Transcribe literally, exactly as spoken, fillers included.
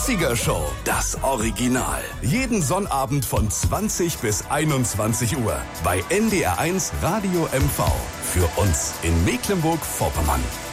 neunziger Show. Das Original. Jeden Sonnabend von zwanzig bis einundzwanzig Uhr. Bei N D R eins Radio M V. Für uns in Mecklenburg-Vorpommern.